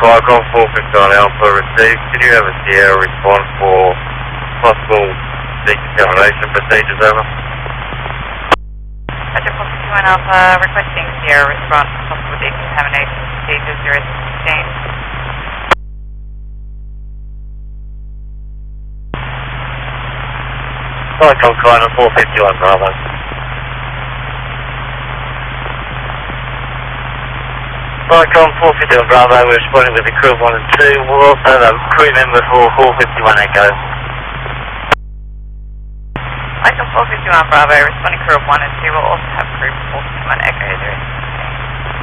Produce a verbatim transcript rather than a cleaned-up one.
Falcon four fifty-one Alpha received. Can you have a Sierra respond for possible decontamination procedures, over? Roger, four fifty-one Alpha requesting Sierra response for possible decontamination procedures, zero sixteen. Falcon Climate four fifty-one Bravo. Falcon four fifty-one Bravo, we're responding with the crew of one and two. We'll also have a crew member for four fifty-one Echo. Falcon four fifty-one Bravo, responding crew of one and two. We'll also have crew four fifty-one Echo, zero